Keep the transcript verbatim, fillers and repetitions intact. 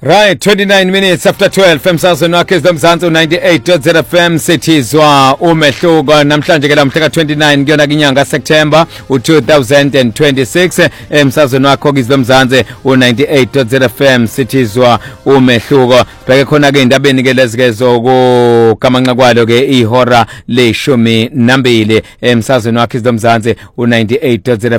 Right, twenty-nine minutes after twelve emsazweni wakhe izomzansi ninety-eight point zero F M sithizwa umehluko namhlanje ke lamhla ka twenty-nine kuyona inyanga September u two thousand twenty-six emsazweni wakhe izomzansi u ninety-eight point zero F M sithizwa umehluko bheke khona ke indabeni ke lezikezo ku kamanqa kwalo ke ihora leshumi nambili emsazweni wakhe izomzansi u ninety-eight point zero